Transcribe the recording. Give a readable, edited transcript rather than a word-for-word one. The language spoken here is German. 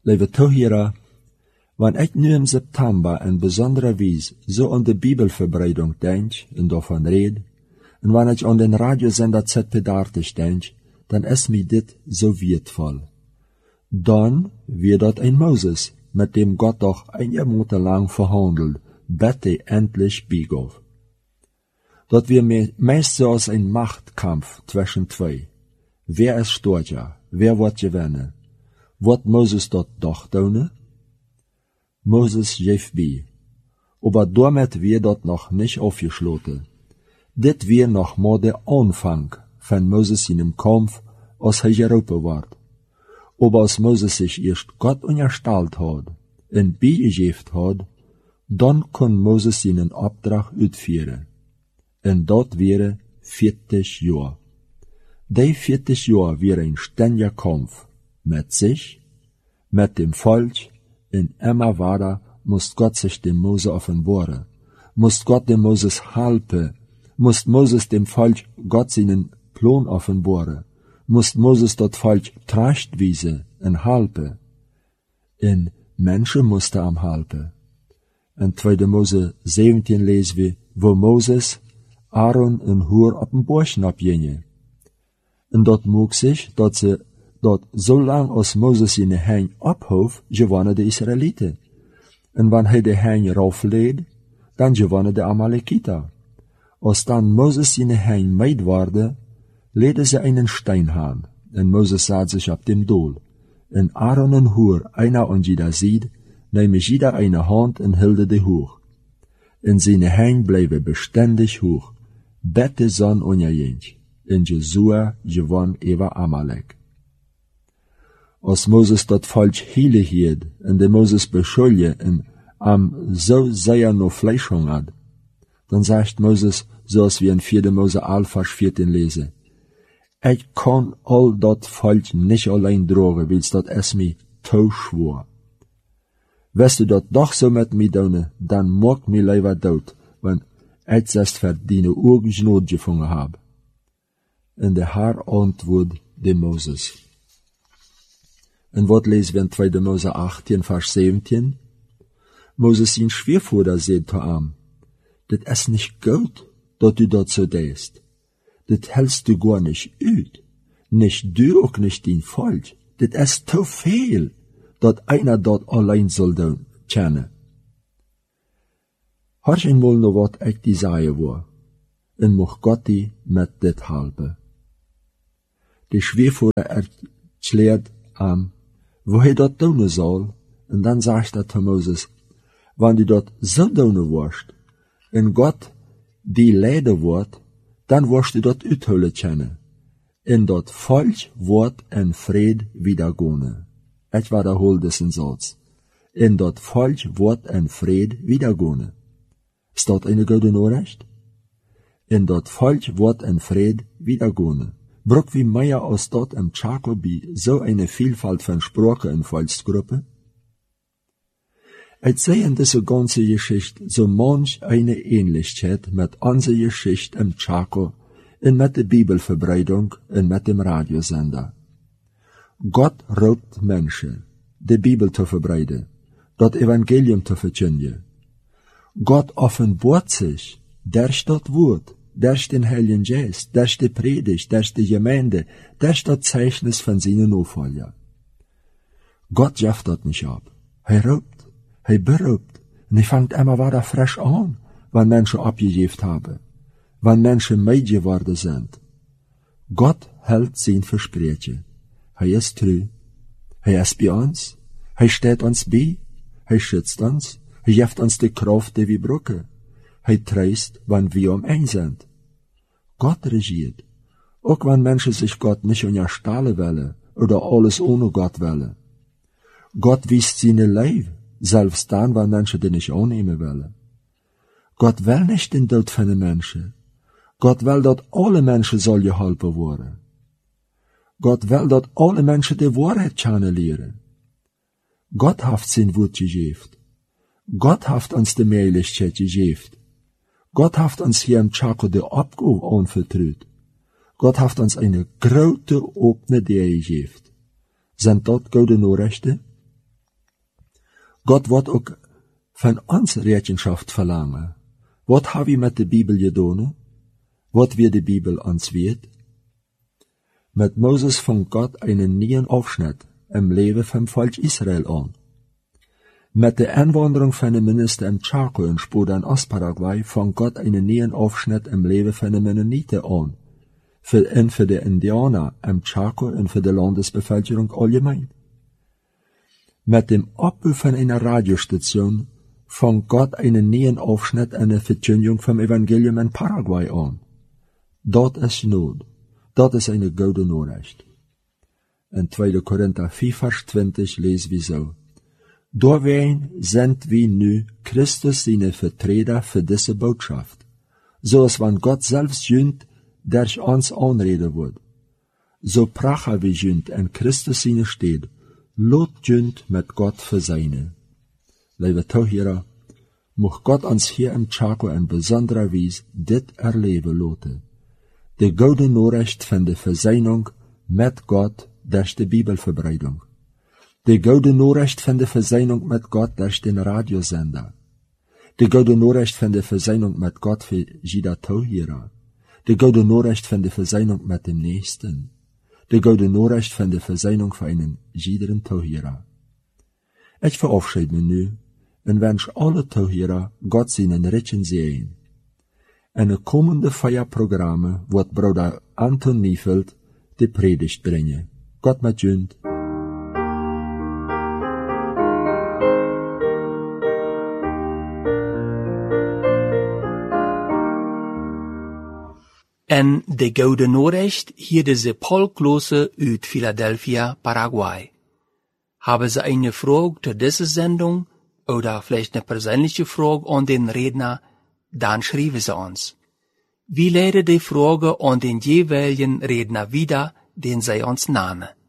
Lieve toeheren, wanneer ik nu in september in bijzondere wijze zo aan de Bibelverbreidung denk en daarvan red, en wanneer ik aan den radiozender ZP30 denk, dan is mij dit zo wertvoll. Dan wird dat ein Moses, mit dem Gott doch einige Monate lang verhandelt, bis er endlich beigaf. Dat wir meist so als ein Machtkampf zwischen zwei. Wer ist stärker? Wer wird gewinnen? Wird Moses dort doch tun? Moses geeft bei. Aber damit wird dort noch nicht aufgeschlossen. Dit wird noch mal der Anfang von Moses in dem Kampf, als er geroepen wird. Aber als Moses sich erst Gott unterstellt hat und beigegeben hat, dann kann Moses seinen Auftrag ausführen. Und dort wäre 40 Jahre. Die 40 Jahre wäre ein ständiger Kampf mit sich, mit dem Volk, und immer weiter muss Gott sich dem Mose offenbaren, muss Gott dem Moses helfen, muss Moses dem Volk Gott seinen Plan offenbaren, muss Moses dort Volk zurechtweisen und helfen. Und Menschen mussten am helfen. In 2. Mose 17 lesen wir, wo Moses Aaron en Hur op een borst opgingen. En dat mocht zich, dat ze dat zolang als Moses in de hein ophoofd, gewonnen de Israëlieten. En wanneer hij de hein raufleed, dan gewonnen de Amalekita. Als dan Moses in de hein meid waarde, leedden ze einen Stein aan, en Moses zat zich op dem Doel. En Aaron en Hur, einer und jeder sieht, nemen jeder eine Hand en hilde de hoog. En zijn hein bleven beständig hoog. Bette zon onderging, en Josua gewann über Amalek. Als Moses dat volk heilig hield, en de Moses beschulje, en am so sehr no Fleisch hungert, dann sagt Moses, zoals wir in 4. Mose 11, Vers 14 lesen, ich kann all dat volk nicht allein drogen, wils dat es mi to schwor. West du dat doch so mit mi doen, dan mag mi lieber dood, want ik zest verdiene oorgenschnood gevangen heb. En de Herr antwoord de Moses. En wat lezen we in 2. Mose 18, Vers 17? Moses zijn Schwiegervater zei zu ihm, dit is nicht gut, dat du dat so deest. Dit hältst du gar nicht uit. Nicht du, auch nicht dein Volk. Dit is te veel, dat einer dat allein soll doen, kennen. Hörst einmal noch wat ich die sagen war, en mocht Gott die mit dit helpen. De Schwiegervater erklärt wo hij dat doen soll, en dan sagt er zu Moses, wann du dat so doen wirst, en Gott die leiden wordt, dan wirst du dat uithullen kennen, en dat volk wordt in vrede wiedergehen. Ich wiederhole diesen Satz. En dat volk wordt in vrede wiedergehen. Ist dat eine gute Nachricht? En dat volk wordt in vrede wiedergehen. Bruck wie mehr aus dort im Jacobi so eine Vielfalt von Sprache in Volksgruppe? Ich sehe in dieser ganzen Geschichte so manch eine Ähnlichkeit mit unserer Geschichte im Chaco und mit der Bibelverbreitung und mit dem Radiosender. Gott roept Menschen, die Bibel zu verbreiten, das Evangelium zu verkündigen. Gott offenbart sich durch das Wort, durch den Heiligen Geist, durch die Predigt, durch die Gemeinde, durch das Zeichnis von seinen Nachfolgern. Gott gibt das nicht ab. Er roept, er beruft, und er fängt immer wieder frisch an, wenn Menschen abgegeben haben, wenn Menschen meid geworden sind. Gott hält sein Versprechen. Er ist treu. Er ist bei uns. Er steht uns bei. Er schützt uns. Er gibt uns die Kraft, die wir brauchen. Er tröst, wenn wir ihn sind. Gott regiert. Auch wenn Menschen sich Gott nicht unterstellen wollen oder alles ohne Gott wollen. Gott wies seine Leben, selbst dann, wenn Menschen den nicht annehmen wollen. Gott will nicht den Tod von den Menschen. Gott will, dass alle Menschen sollen geholfen werden. Gott will, dass alle Menschen die Wahrheit kennenlernen. Gott hat sein Wort gegeben. Gott hat uns die Möglichkeit gegeben. Gott hat uns hier im Chaco die Abgabe anvertraut. Gott hat uns eine große, offene Idee gegeben. Sind das gute Nachrichten? Gott wird auch von uns Rechenschaft verlangen. Was haben wir mit der Bibel getan? Was wir die Bibel uns wird? Mit Moses fängt Gott einen neuen Aufschnitt im Leben vom Volk Israel an. Mit der Einwanderung von dem Minister im Chaco in später in Ostparaguay fängt Gott einen neuen Aufschnitt im Leben von den Mennoniten an. Für die Indianer im Chaco und für die Landesbevölkerung allgemein. Mit dem Abbau von einer Radiostation fängt Gott einen neuen Aufschnitt in der Verkündigung vom Evangelium in Paraguay an. Dort ist Not. Dort ist eine gute Nachricht. In 2. Korinther 4, Vers 20 lesen wir so. Doorween sind wir nu Christus seine Vertreter für diese Botschaft. So als wenn Gott selbst jünt, durch uns anreden wird. So pracher wie jünt in Christus seine steht, lot jünt mit Gott für seine. Liebe Zuhörer, mocht Gott uns hier im Chaco in besonderer Weise dit erleben lassen. Die gute Nachricht von der Versöhnung mit Gott durch die Bibelverbreitung. Die gute Nachricht von der Versöhnung mit Gott durch den Radiosender. Die gute Nachricht von der Versöhnung mit Gott für jeder Zuhörer. Die gute Nachricht von der Versöhnung mit dem Nächsten. Die gute Nachricht von der Versöhnung für einen jeden Zuhörer. Ich verabschiede mich nu und wünsche alle Zuhörer Gott seinen Richen Segen. In de kommende Feierprogramme wird Bruder Anton Niefeld die Predigt bringen. Gott mit jünd. En de Gouden Nachricht hier deze Paul Klose uit Philadelphia, Paraguay. Haben Sie eine Frage zu dieser Sendung oder vielleicht eine persönliche Frage an den Redner, dann schreiben Sie uns. Wir leiten die Frage an den jeweiligen Redner wieder, den Sie uns nahmen.